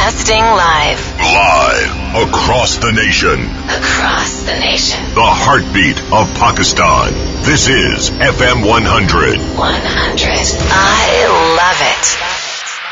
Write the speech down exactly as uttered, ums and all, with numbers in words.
Broadcasting live. Live across the nation. Across the nation. The heartbeat of Pakistan. This is F M one hundred. one hundred. I love it.